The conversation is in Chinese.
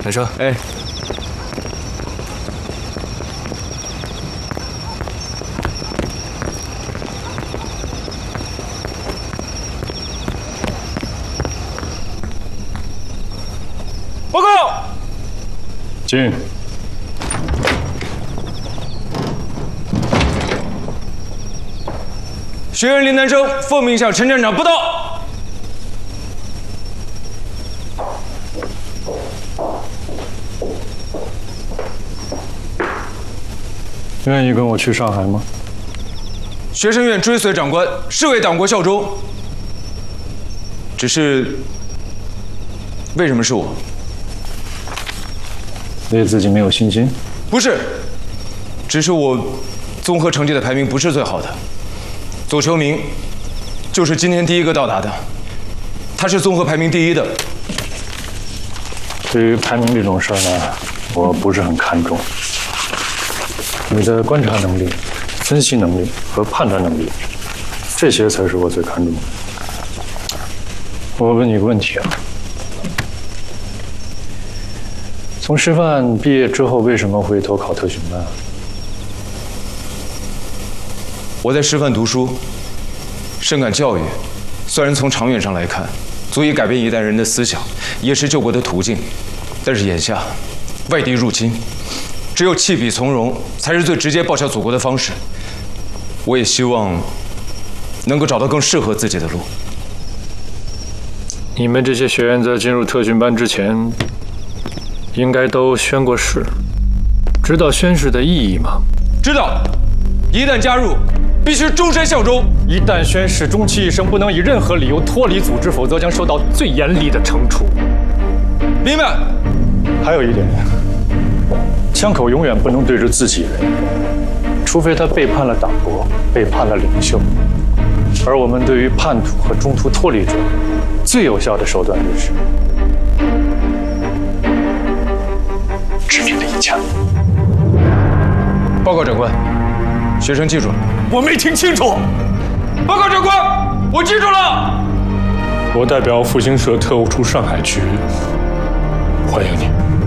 来车。 哎。报告。 进。 学员林南生奉命向陈站长报到。 愿意跟我去上海吗？ 学生愿追随长官，誓为党国效忠。只是，为什么是我？ 对自己没有信心？ 不是，只是我综合成绩的排名不是最好的。左秋明就是今天第一个到达的，他是综合排名第1的。 对于排名这种事儿呢，我不是很看重。你的观察能力、分析能力和判断能力，这些才是我最看重的。我问你个问题啊，从师范毕业之后，为什么会投考特训班？ 我在师范读书，深感教育虽然从长远上来看，足以改变一代人的思想，也是救国的途径，但是眼下外敌入侵，只有弃笔从戎才是最直接报效祖国的方式。我也希望能够找到更适合自己的路。 你们这些学员在进入特训班之前，应该都宣过誓，知道宣誓的意义吗？ 知道，一旦加入，必须终身效忠。 一旦宣誓，终其一生不能以任何理由脱离组织，否则将受到最严厉的惩处。 明白。 还有一点，枪口永远不能对着自己人，除非他背叛了党国，背叛了领袖。而我们对于叛徒和中途脱离者，最有效的手段就是致命的一枪。 报告长官，学生记住了。 我没听清楚。 报告长官，我记住了。 我代表复兴社特务处上海区，欢迎你。